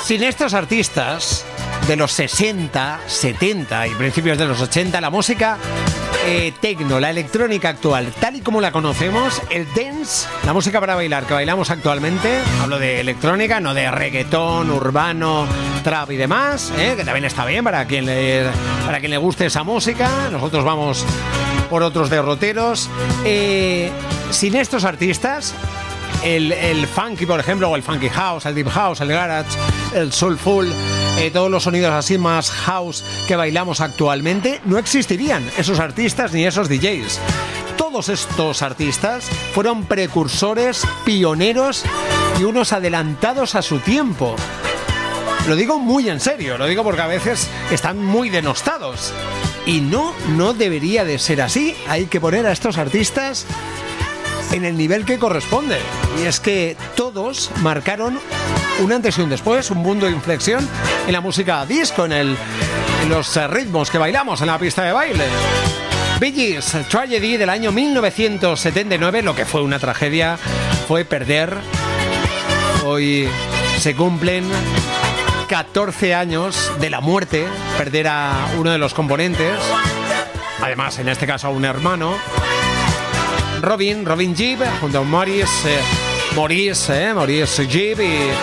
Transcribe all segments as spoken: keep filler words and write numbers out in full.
Sin estos artistas de los sesenta, setenta y principios de los ochenta, la música eh, techno, la electrónica actual, tal y como la conocemos, el dance, la música para bailar que bailamos actualmente, hablo de electrónica, no de reggaetón, urbano, trap y demás, eh, que también está bien para quien le, para quien le guste esa música. Nosotros vamos por otros derroteros. Eh, sin estos artistas, El, el funky, por ejemplo, o el funky house, el deep house, el garage, el soulful, eh, todos los sonidos así más house que bailamos actualmente, no existirían esos artistas ni esos D Js. Todos estos artistas fueron precursores, pioneros y unos adelantados a su tiempo. Lo digo muy en serio, lo digo porque a veces están muy denostados. Y no, no debería de ser así. Hay que poner a estos artistas en el nivel que corresponde. Y es que todos marcaron un antes y un después, un punto de inflexión en la música disco, en, el, en los ritmos que bailamos en la pista de baile. Bee Gees, Tragedy del año mil novecientos setenta y nueve, lo que fue una tragedia fue perder. Hoy se cumplen catorce años de la muerte, perder a uno de los componentes, además en este caso a un hermano. Robin, Robin Gibb, junto a Maurice, eh, Maurice, eh, Maurice Gibb y, y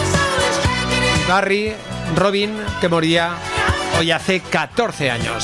Gary Robin, que moría hoy hace catorce años.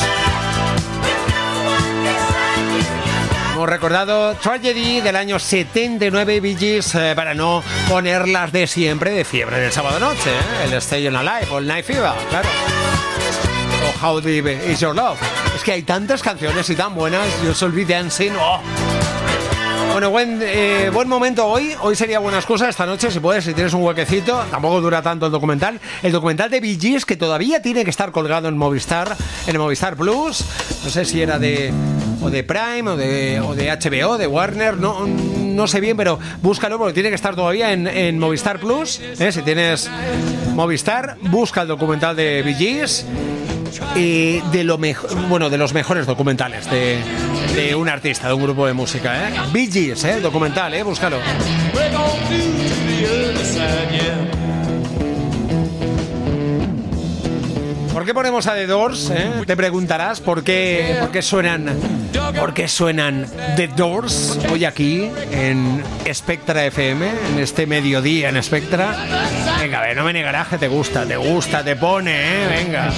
Hemos recordado Tragedy del año setenta y nueve, Bee Gees, eh, para no ponerlas de siempre de fiebre del sábado noche, eh, el Stay Alive o el Night Fever, claro. O How Deep Is Your Love. Es que hay tantas canciones y tan buenas. You Should Be Dancing. Oh. Bueno, buen, eh, buen momento hoy. Hoy sería buena excusa esta noche, si puedes, si tienes un huequecito. Tampoco dura tanto el documental. El documental de Bee Gees, que todavía tiene que estar colgado en Movistar, en el Movistar Plus. No sé si era de o de Prime o de, o de H B O, de Warner. No, no sé bien, pero búscalo porque tiene que estar todavía en, en Movistar Plus. ¿eh? Si tienes Movistar, busca el documental de Bee Gees. Y de lo mejor, bueno, de los mejores documentales de, de un artista, de un grupo de música, ¿eh? Bee Gees, ¿eh? Documental, ¿eh? Búscalo. ¿Por qué ponemos a The Doors? ¿eh? Te preguntarás por qué, por qué suenan, por qué suenan The Doors hoy aquí en Spectra F M, en este mediodía en Spectra. Venga, a ver, no me negarás que te gusta, te gusta, te pone, ¿eh? Venga.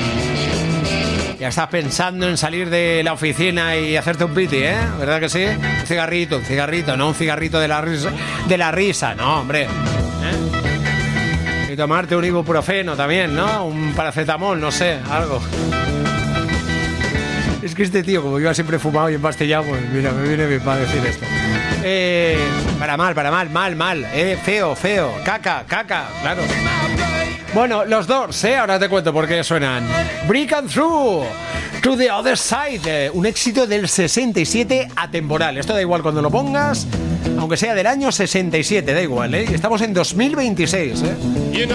Ya estás pensando en salir de la oficina y hacerte un piti, ¿eh? ¿Verdad que sí? Un cigarrito, un cigarrito, no un cigarrito de la risa, de la risa, no, hombre. ¿eh? Y tomarte un ibuprofeno también, ¿no? Un paracetamol, no sé, algo. Es que este tío, como yo siempre he fumado y empastillado, pues mira, me viene bien para decir esto. Eh, para mal, para mal, mal, mal, eh, feo, feo, caca, caca, claro. Bueno, los Doors, ¿eh? Ahora te cuento por qué suenan. Break and Through, To the Other Side, eh, un éxito del sesenta y siete atemporal. Esto da igual cuando lo pongas, aunque sea del año sesenta y siete, da igual, ¿eh? Estamos en dos mil veintiséis, ¿eh?